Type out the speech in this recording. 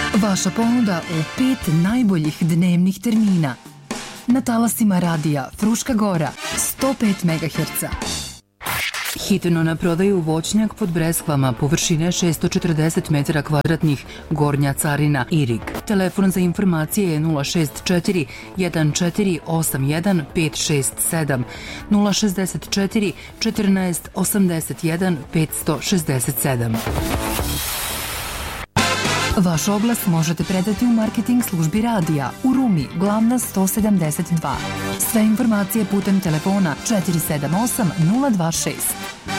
Vaša ponuda u 5 najboljih dnevnih termina. Na talasima radija Fruška Gora, 105 MHz. Hitno na prodaju voćnjak pod Breskvama, površine 640 metara kvadratnih, Gornja Carina, Irig. Telefon za informacije je 064 1481 567, 064 14 81 567. Vaš oglas možete predati u marketing službi radija u Rumi, Glavna 172. Sve informacije putem telefona 478 026.